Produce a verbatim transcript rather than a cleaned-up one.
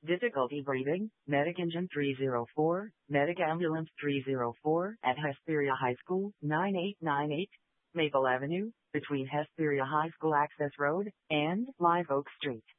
Difficulty breathing, Medic Engine three oh four, Medic Ambulance three oh four at Hesperia High School, nine eight nine eight Maple Avenue, between Hesperia High School Access Road and Live Oak Street.